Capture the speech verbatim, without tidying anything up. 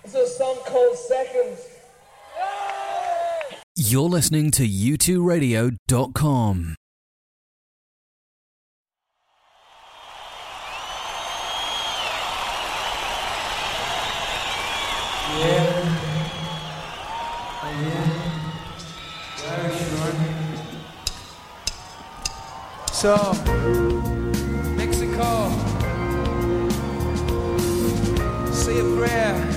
It's a song called Seconds. You're listening to U two radio dot com. Yeah. Oh, yeah. Very sure. So, Mexico, say a prayer.